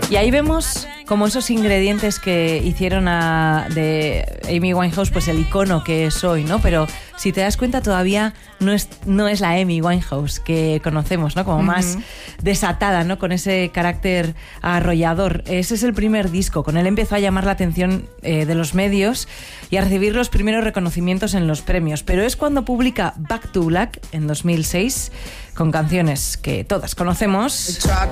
Y ahí vemos como esos ingredientes que hicieron de Amy Winehouse, pues el icono que es hoy, ¿no? Pero si te das cuenta, todavía no es la Amy Winehouse que conocemos, ¿no? Como más desatada, ¿no? Con ese carácter arrollador. Ese es el primer disco. Con él empezó a llamar la atención de los medios y a recibir los primeros reconocimientos en los premios. Pero es cuando publica Back to Black en 2006, con canciones que todas conocemos.